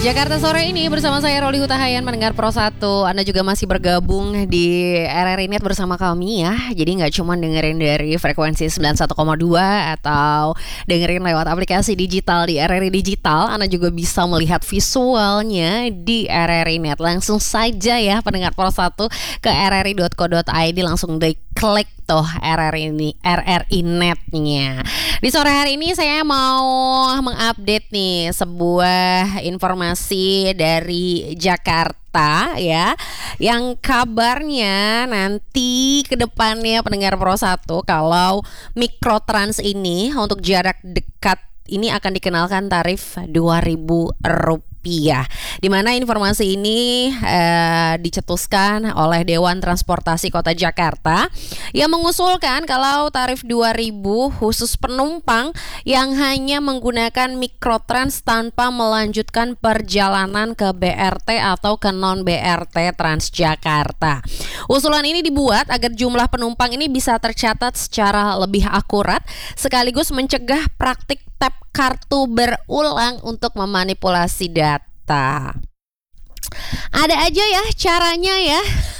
Jakarta sore ini bersama saya Roli Hutahayan, pendengar Pro 1. Anda juga masih bergabung di RRI Net bersama kami ya. Jadi gak cuma dengerin dari frekuensi 91,2 atau dengerin lewat aplikasi digital di RRI Digital. Anda juga bisa melihat visualnya di RRI Net. Langsung saja ya pendengar Pro 1 ke rri.co.id, langsung diklik tuh RRI Net-nya. Di sore hari ini saya mau mengupdate nih sebuah informasi dari Jakarta ya, yang kabarnya nanti ke depannya pendengar Pro 1, kalau Mikrotrans ini untuk jarak dekat ini akan dikenalkan tarif Rp2.000. Di mana informasi ini dicetuskan oleh Dewan Transportasi Kota Jakarta yang mengusulkan kalau tarif Rp2.000 khusus penumpang yang hanya menggunakan Mikrotrans tanpa melanjutkan perjalanan ke BRT atau ke non-BRT Transjakarta. Usulan ini dibuat agar jumlah penumpang ini bisa tercatat secara lebih akurat sekaligus mencegah praktik tap kartu berulang untuk memanipulasi data. Ada aja ya caranya ya.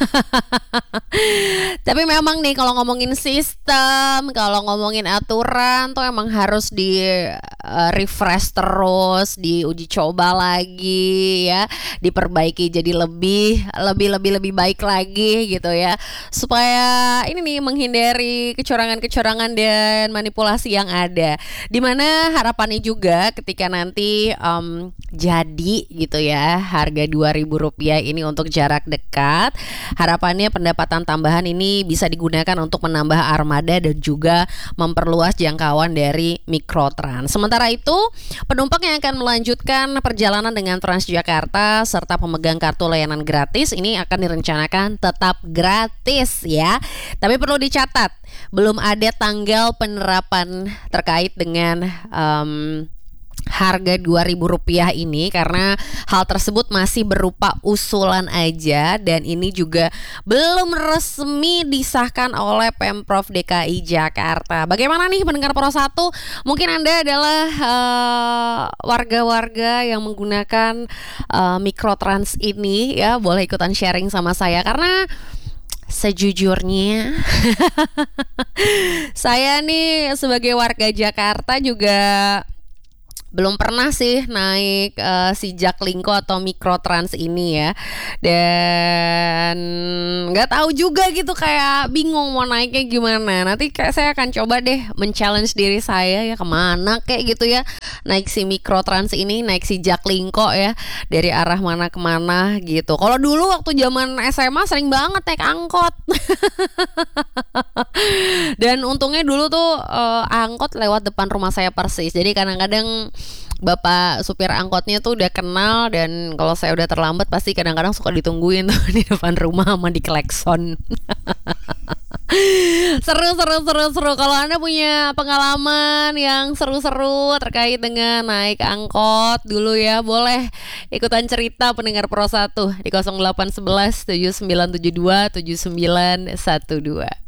Tapi memang nih kalau ngomongin sistem, kalau ngomongin aturan tuh emang harus di refresh terus, diuji coba lagi ya, diperbaiki jadi lebih baik lagi gitu ya. Supaya ini nih menghindari kecurangan-kecurangan dan manipulasi yang ada. Dimana harapannya juga ketika nanti jadi gitu ya harga Rp2.000 ini untuk jarak dekat, harapannya pendapatan tambahan ini bisa digunakan untuk menambah armada dan juga memperluas jangkauan dari Mikrotrans. Sementara itu, penumpang yang akan melanjutkan perjalanan dengan Transjakarta serta pemegang kartu layanan gratis ini akan direncanakan tetap gratis ya. Tapi perlu dicatat, belum ada tanggal penerapan terkait dengan harga Rp2.000 ini, karena hal tersebut masih berupa usulan aja dan ini juga belum resmi disahkan oleh Pemprov DKI Jakarta. Bagaimana nih pendengar Pro 1? Mungkin Anda adalah warga-warga yang menggunakan Mikrotrans ini ya, boleh ikutan sharing sama saya karena sejujurnya saya nih sebagai warga Jakarta juga belum pernah sih naik si Jaklingko atau Mikrotrans ini ya. Dan nggak tahu juga gitu, kayak bingung mau naiknya gimana. Nanti kayak saya akan coba deh men-challenge diri saya ya, kemana kayak gitu ya, naik si Mikrotrans ini, naik si Jaklingko ya, dari arah mana kemana gitu. Kalau dulu waktu zaman SMA sering banget naik angkot. Dan untungnya dulu tuh angkot lewat depan rumah saya persis. Jadi kadang-kadang bapak supir angkotnya tuh udah kenal, dan kalau saya udah terlambat pasti kadang-kadang suka ditungguin tuh di depan rumah sama di klekson. Seru. Kalau Anda punya pengalaman yang seru-seru terkait dengan naik angkot dulu ya, boleh ikutan cerita pendengar Pro 1 di 0811 7972 7912.